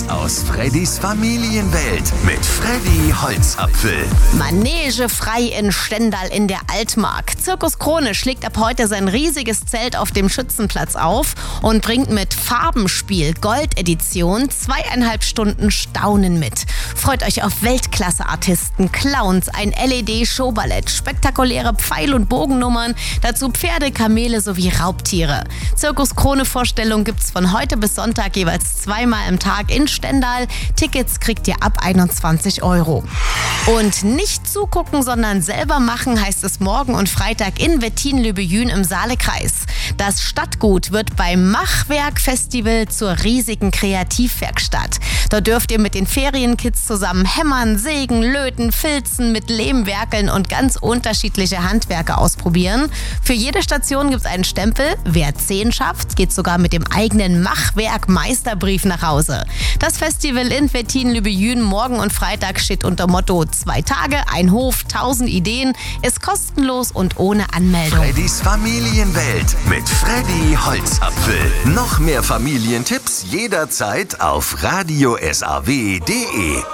aus Freddys Familienwelt mit Freddy Holzapfel. Manege frei in Stendal in der Altmark. Zirkus Krone schlägt ab heute sein riesiges Zelt auf dem Schützenplatz auf und bringt mit Farbenspiel Gold-Edition 2,5 Stunden Staunen mit. Freut euch auf Weltklasse-Artisten, Clowns, ein LED-Showballett, spektakuläre Pfeil- und Bogennummern, dazu Pferde, Kamele sowie Raubtiere. Zirkus Krone-Vorstellung gibt's von heute bis Sonntag jeweils zweimal im Tag in Stendal. Tickets kriegt ihr ab 21 €. Und nicht zugucken, sondern selber machen, heißt es morgen und Freitag in Wettin-Lübejün im Saalekreis. Das Stadtgut wird beim Machwerk-Festival zur riesigen Kreativwerkstatt. Dort dürft ihr mit den Ferienkids zusammen hämmern, sägen, löten, filzen, mit Lehm werkeln und ganz unterschiedliche Handwerke ausprobieren. Für jede Station gibt's einen Stempel. Wer 10 schafft, geht sogar mit dem eigenen Machwerk-Meisterbrief nach Hause. Das Festival in Wettin-Lübejün morgen und Freitag steht unter Motto 2 Tage, ein Hof, 1000 Ideen, ist kostenlos und ohne Anmeldung. Freddys Familienwelt mit Freddy Holzapfel. Noch mehr Familientipps jederzeit auf radiosaw.de.